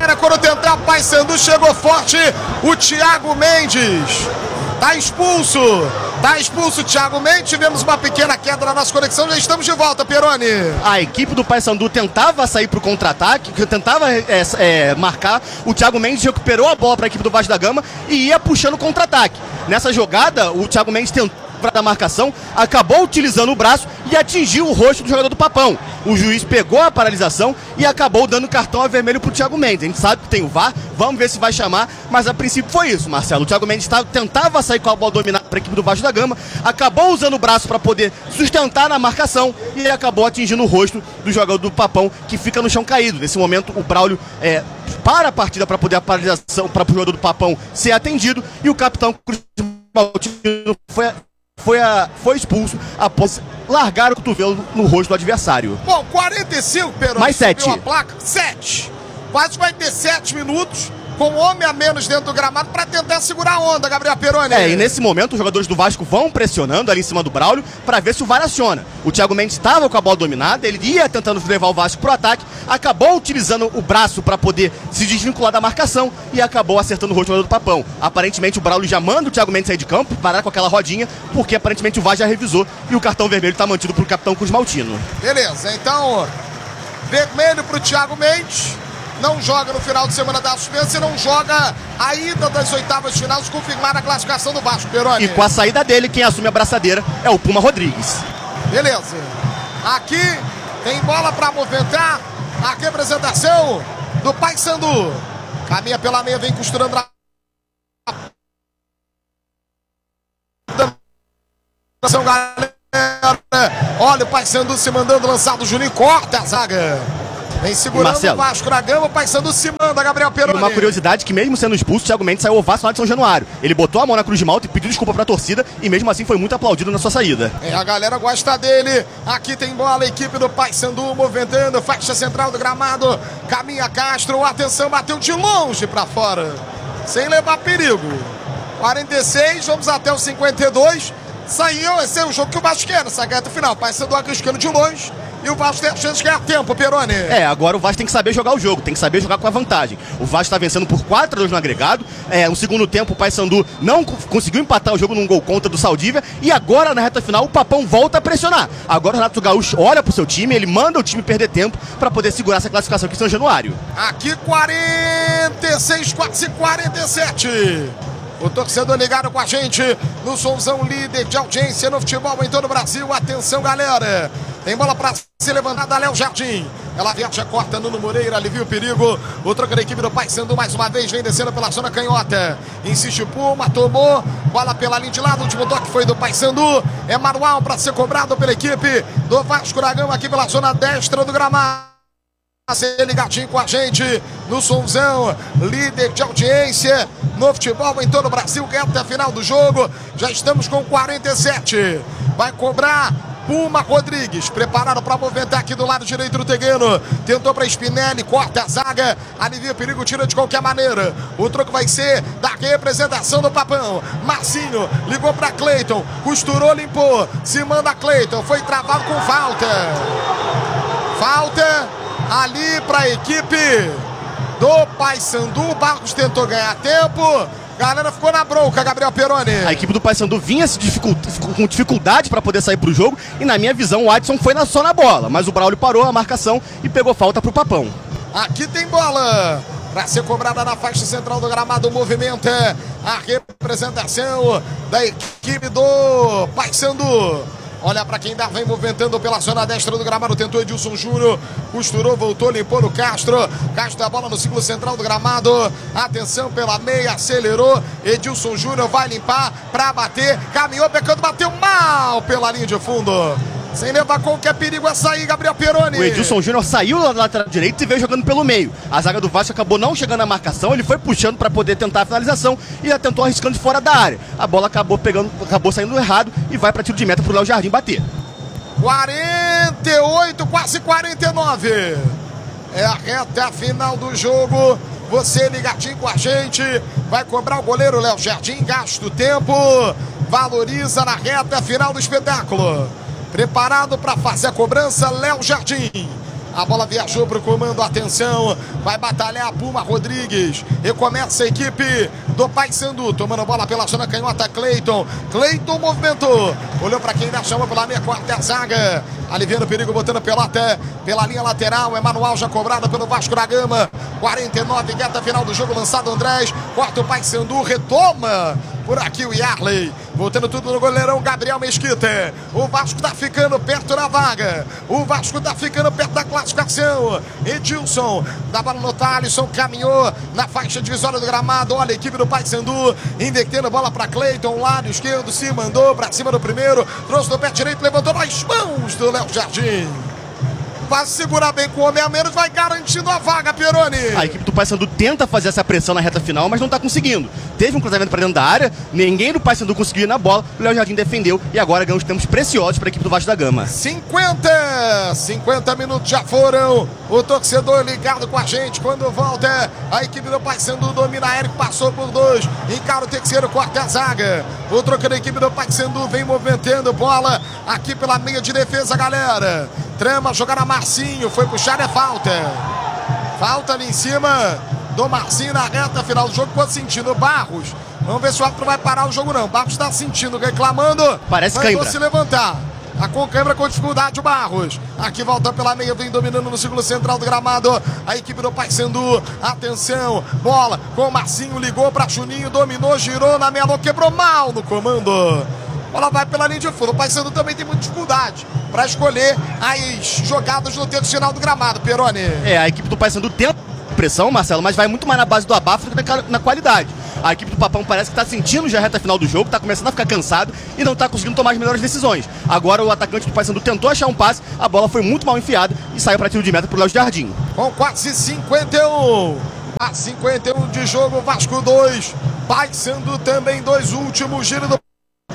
área, quando tentar o Paysandu, chegou forte o Thiago Mendes. Tá expulso o Thiago Mendes, tivemos uma pequena queda na nossa conexão, já estamos de volta, Peroni. A equipe do Paysandu tentava sair pro contra-ataque, tentava marcar, o Thiago Mendes recuperou a bola para a equipe do Vasco da Gama e ia puxando o contra-ataque. Nessa jogada, o Thiago Mendes tentou da marcação, acabou utilizando o braço e atingiu o rosto do jogador do Papão. O juiz pegou a paralisação e acabou dando cartão a vermelho pro Thiago Mendes. A gente sabe que tem o VAR, vamos ver se vai chamar, mas a princípio foi isso, Marcelo. O Thiago Mendes tentava sair com a bola dominada para a equipe do Vasco da Gama, acabou usando o braço para poder sustentar na marcação e acabou atingindo o rosto do jogador do Papão, que fica no chão caído. Nesse momento, o Braulio para a partida para poder a paralisação, para o jogador do Papão ser atendido, e o capitão Cruz Maltino foi expulso após largar o cotovelo no rosto do adversário. Bom, 45, Peroni. Mais 7. A placa, 7. Quase vai ter 7 minutos com um homem a menos dentro do gramado para tentar segurar a onda, Gabriel Peroni. E nesse momento os jogadores do Vasco vão pressionando ali em cima do Braulio para ver se o VAR aciona. O Thiago Mendes estava com a bola dominada, ele ia tentando levar o Vasco pro ataque, acabou utilizando o braço para poder se desvincular da marcação e acabou acertando o rosto do jogador do Papão. Aparentemente o Braulio já manda o Thiago Mendes sair de campo, parar com aquela rodinha, porque aparentemente o VAR já revisou e o cartão vermelho está mantido pro capitão Cruz Maltino. Beleza, então vermelho pro Thiago Mendes. Não joga no final de semana da suspensa e não joga a ida das oitavas de final, se confirmar a classificação do Vasco, Peroni. E com a saída dele, quem assume a braçadeira é o Puma Rodrigues. Beleza. Aqui tem bola para movimentar a representação do Paysandu. Caminha pela meia, vem costurando a... Olha o Paysandu se mandando lançado, o Juninho corta a zaga. Vem segurando Marcelo, o Vasco da Gama, o Paysandu se manda, Gabriel Peroni. Uma curiosidade que mesmo sendo expulso, o Thiago Mendes saiu ovacionado de São Januário. Ele botou a mão na cruz de malta e pediu desculpa pra torcida e mesmo assim foi muito aplaudido na sua saída. A galera gosta dele. Aqui tem bola, a equipe do Paysandu movimentando, faixa central do gramado, caminha Castro, atenção, bateu de longe pra fora, sem levar perigo. 46, vamos até o 52. Saiu, esse é o jogo que o Vasco quer nessa reta final. Paysandu arriscando de longe. E o Vasco tem a chance de ganhar tempo, Peroni. Agora o Vasco tem que saber jogar o jogo, tem que saber jogar com a vantagem. O Vasco está vencendo por 4-2 no agregado. No segundo tempo, o Paysandu não conseguiu empatar o jogo num gol contra do Saldívia. E agora, na reta final, o Papão volta a pressionar. Agora o Renato Gaúcho olha pro seu time, ele manda o time perder tempo para poder segurar essa classificação aqui em São Januário. Aqui 46, quase 47. O torcedor ligado com a gente no Somzão, líder de audiência no futebol em todo o Brasil. Atenção, galera. Tem bola para ser levantada, Léo Jardim. Ela viaja, corta, Nuno Moreira, alivia o perigo. O troco da equipe do Paysandu mais uma vez vem descendo pela zona canhota. Insiste o Puma, tomou. Bola pela linha de lado, o último toque foi do Paysandu. É manual para ser cobrado pela equipe do Vasco da Gama aqui pela zona destra do gramado. Ligadinho com a gente no Somzão, líder de audiência no futebol em todo o Brasil. Reta final do jogo, já estamos com 47. Vai cobrar Puma Rodrigues, preparado para movimentar aqui do lado direito do terreno. Tentou para Spinelli, corta a zaga, alivia o perigo, tira de qualquer maneira. O troco vai ser da representação do Papão. Marcinho ligou para Cleiton, costurou, limpou, se manda Cleiton, foi travado com falta. Falta ali para a equipe do Paysandu. Barros tentou ganhar tempo. Galera ficou na bronca, Gabriel Peroni. A equipe do Paysandu vinha com dificuldade para poder sair pro jogo e na minha visão o Adson foi só na bola, mas o Braulio parou a marcação e pegou falta pro Papão. Aqui tem bola para ser cobrada na faixa central do gramado. Movimenta a representação da equipe do Paysandu. Olha para quem vem movimentando pela zona destra do gramado. Tentou Edilson Júnior, costurou, voltou, limpou no Castro. Castro da bola no círculo central do gramado. Atenção pela meia, acelerou. Edilson Júnior vai limpar para bater. Caminhou, pecando, bateu mal pela linha de fundo. Sem levar qualquer perigo a sair, Gabriel Peroni. O Edilson Júnior saiu da lateral direita e veio jogando pelo meio. A zaga do Vasco acabou não chegando à marcação, ele foi puxando para poder tentar a finalização e já tentou arriscando de fora da área. A bola acabou saindo errado e vai para tiro de meta para o Léo Jardim bater. 48, quase 49. É a reta final do jogo. Você ligadinho com a gente. Vai cobrar o goleiro Léo Jardim, gasta o tempo, valoriza na reta final do espetáculo. Preparado para fazer a cobrança, Léo Jardim. A bola viajou para o comando, atenção, vai batalhar a Puma Rodrigues. Recomeça a equipe do Paysandu, tomando a bola pela zona canhota, Cleiton movimentou, olhou para quem ainda chama pela meia, corta a zaga, aliviando o perigo, botando pelota pela linha lateral. É manual já cobrado pelo Vasco da Gama. 49, reta final do jogo, lançado Andrés, corta o Paysandu, retoma por aqui o Yarley, voltando tudo no goleirão Gabriel Mesquita. O Vasco tá ficando perto da vaga, o Vasco tá ficando perto da classificação. Edilson, da bola no Thalisson, caminhou na faixa divisória do gramado. Olha a equipe do Paysandu, invertendo bola para Cleiton, lado esquerdo, se mandou para cima do primeiro, trouxe do pé direito, levantou nas mãos do Léo Jardim. Vai segurar bem com o homem a menos, vai garantindo a vaga, Pieroni. A equipe do Paysandu tenta fazer essa pressão na reta final, mas não está conseguindo. Teve um cruzamento para dentro da área, ninguém do Paysandu conseguiu ir na bola, o Léo Jardim defendeu e agora ganhamos tempos preciosos para a equipe do Vasco da Gama. 50 minutos já foram. O torcedor ligado com a gente. Quando volta, a equipe do Paysandu domina Érico, passou por dois, encara o terceiro, corta a zaga. O troco da equipe do Paysandu vem movimentando bola aqui pela meia de defesa, galera. Trama, jogar a Marcinho, foi puxar, é falta. Falta ali em cima do Marcinho na reta final do jogo, ficou sentindo Barros. Vamos ver se o árbitro vai parar o jogo não. Barros está sentindo, reclamando. Parece cãibra. Se levantar. A com câimbra com dificuldade o Barros. Aqui volta pela meia, vem dominando no círculo central do gramado. A equipe do Paysandu. Atenção, bola com o Marcinho, ligou para Juninho, dominou, girou na meia, quebrou mal no comando. Bola vai pela linha de fundo. O Paysandu também tem muita dificuldade para escolher as jogadas no terço final do gramado, Pieroni. A equipe do Paysandu tem pressão, Marcelo, mas vai muito mais na base do abafo do que na qualidade. A equipe do Papão parece que está sentindo já a reta final do jogo, está começando a ficar cansado e não está conseguindo tomar as melhores decisões. Agora o atacante do Paysandu tentou achar um passe, a bola foi muito mal enfiada e saiu para tiro de meta para o Léo Jardim. Com quase 51. A 51 de jogo, Vasco 2, Paysandu também 2, último giro do...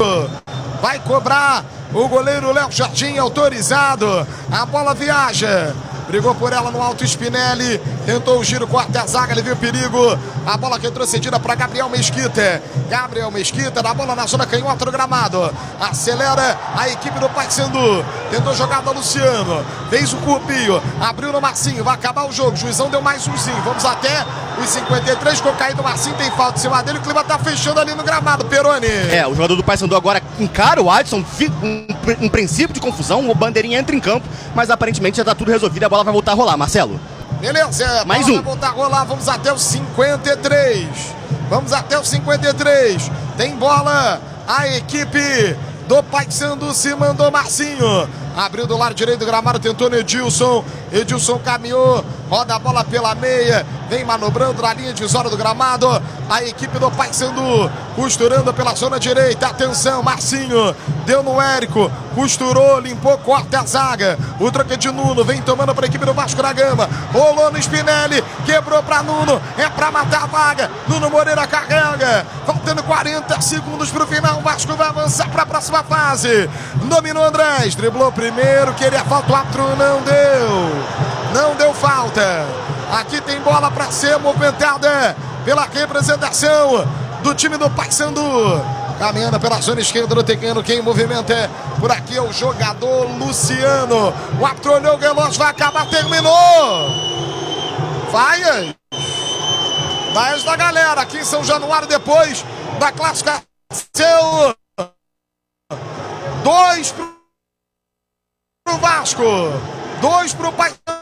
Vai cobrar o goleiro Léo Jardim, autorizado. A bola viaja. Brigou por ela no alto Spinelli. Tentou o giro, corta a zaga, ele viu o perigo. A bola retrocedida para Gabriel Mesquita. Gabriel Mesquita dá a bola na zona canhota do gramado. Acelera a equipe do Paysandu. Tentou jogada Luciano. Fez o cupinho. Abriu no Marcinho. Vai acabar o jogo. Juizão deu mais umzinho. Vamos até os 53. Com o caído do Marcinho. Tem falta em cima dele. O clima tá fechando ali no gramado, Pieroni. O jogador do Paysandu agora encara o Adson. Um princípio de confusão. O bandeirinha entra em campo. Mas aparentemente já tá tudo resolvido. A bola vai voltar a rolar, Marcelo. Beleza, mais um. Vai voltar a rolar, vamos até os 53. Vamos até os 53. Tem bola, a equipe do Paysandu se mandou Marcinho. Abriu do lado direito do gramado, tentou no Edilson. Edilson caminhou, roda a bola pela meia. Vem manobrando na linha divisória do gramado. A equipe do Paysandu costurando pela zona direita. Atenção, Marcinho. Deu no Érico. Costurou, limpou, corta a zaga. O troca de Nuno. Vem tomando para a equipe do Vasco da Gama. Rolou no Spinelli. Quebrou para Nuno. É para matar a vaga. Nuno Moreira carrega. Faltando 40 segundos para o final. O Vasco vai avançar para a próxima fase. Dominou Andrés. Driblou primeiro. Queria falta. O árbitro não deu. Não deu falta. Aqui tem bola para ser movimentada pela representação do time do Paysandu. Caminhando pela zona esquerda do terreno. Quem movimenta por aqui é o jogador Luciano. O árbitro olhou o relógio, vai acabar, terminou. Vaias da galera aqui em São Januário depois da classificação. 2 pro Vasco, 2 pro Paysandu.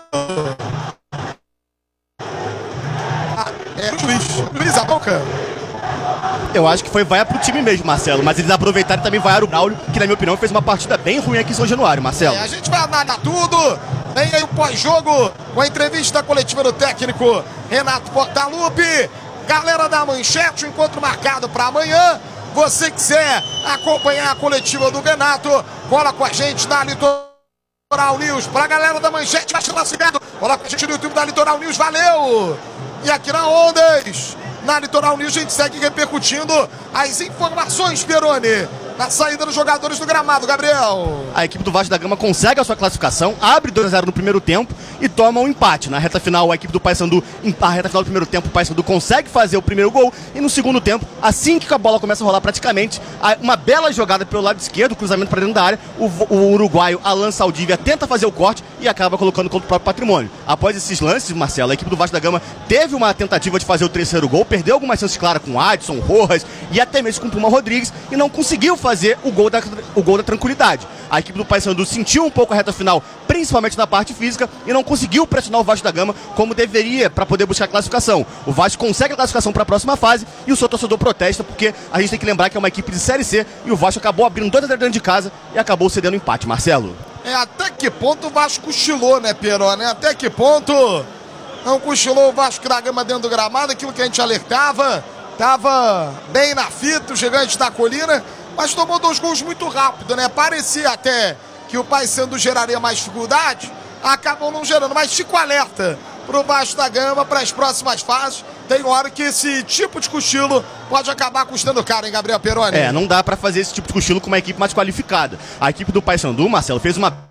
Juiz a boca. Eu acho que foi vaia pro time mesmo, Marcelo, mas eles aproveitaram e também vaiaram o Braulio, que na minha opinião fez uma partida bem ruim aqui em São Januário, Marcelo. A gente vai analisar tudo. Vem aí o pós-jogo com a entrevista coletiva do técnico Renato Portaluppi. Galera da Manchete, o encontro marcado para amanhã. Você quiser acompanhar a coletiva do Renato, cola com a gente na Litoral News. Pra galera da Manchete, vai estar ligado. Cola com a gente no YouTube da Litoral News, valeu! E aqui na Ondas, na Litoral News, a gente segue repercutindo as informações, Pieroni. na saída dos jogadores do gramado, Gabriel. A equipe do Vasco da Gama consegue a sua classificação, abre 2-0 no primeiro tempo e toma um empate. Na reta final, a equipe do Paysandu, na reta final do primeiro tempo, o Paysandu consegue fazer o primeiro gol e no segundo tempo, assim que a bola começa a rolar praticamente, uma bela jogada pelo lado esquerdo, cruzamento para dentro da área, o uruguaio Alan Saldívia tenta fazer o corte e acaba colocando contra o próprio patrimônio. Após esses lances, Marcelo, a equipe do Vasco da Gama teve uma tentativa de fazer o terceiro gol, perdeu algumas chances claras com Adson, Rojas e até mesmo com o Puma Rodrigues e não conseguiu fazer o gol da tranquilidade. A equipe do Paysandu sentiu um pouco a reta final, principalmente na parte física, e não conseguiu pressionar o Vasco da Gama como deveria para poder buscar a classificação. O Vasco consegue a classificação para a próxima fase e o seu torcedor protesta porque a gente tem que lembrar que é uma equipe de Série C e o Vasco acabou abrindo 2-0 dentro de casa e acabou cedendo o empate, Marcelo. Até que ponto o Vasco cochilou, né, Peró, né? Até que ponto não cochilou o Vasco da Gama dentro do gramado, aquilo que a gente alertava, tava bem na fita, o Gigante da Colina, mas tomou 2 gols muito rápido, né? Parecia até que o Paysandu geraria mais dificuldade, acabou não gerando, mas fico alerta pro Vasco da Gama para as próximas fases. Tem hora que esse tipo de cochilo pode acabar custando caro, hein, Gabriel Peroni? Não dá para fazer esse tipo de cochilo com uma equipe mais qualificada. A equipe do Paysandu, Marcelo, fez uma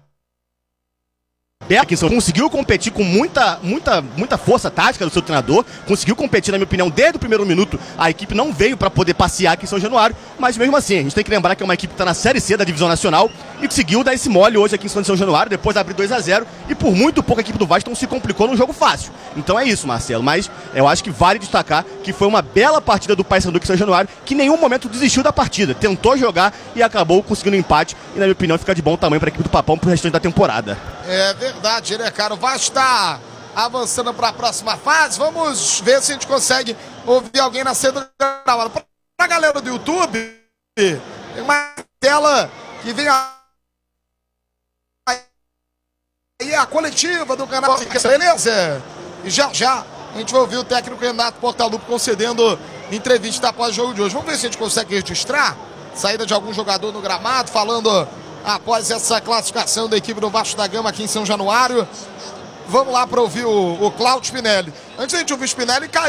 conseguiu competir com muita força tática do seu treinador, conseguiu competir, na minha opinião, desde o primeiro minuto. A equipe não veio para poder passear aqui em São Januário, mas mesmo assim, a gente tem que lembrar que é uma equipe que está na Série C da Divisão Nacional e conseguiu dar esse mole hoje aqui em São Januário, depois de abrir 2-0 e por muito pouco a equipe do Vasco não se complicou num jogo fácil. Então é isso, Marcelo, mas eu acho que vale destacar que foi uma bela partida do Paysandu aqui em São Januário, que em nenhum momento desistiu da partida, tentou jogar e acabou conseguindo um empate e, na minha opinião, fica de bom tamanho para a equipe do Papão pro restante da temporada. É verdade, né, cara? O Vasco está avançando para a próxima fase. Vamos ver se a gente consegue ouvir alguém na cena do gramado. Para a galera do YouTube, tem uma tela que vem aí a coletiva do canal, beleza? E já a gente vai ouvir o técnico Renato Portaluppi concedendo entrevista após o jogo de hoje. Vamos ver se a gente consegue registrar saída de algum jogador no gramado, falando após essa classificação da equipe do Vasco da Gama aqui em São Januário. Vamos lá para ouvir o Cláudio Spinelli. Antes de a gente ouvir o Spinelli, caiu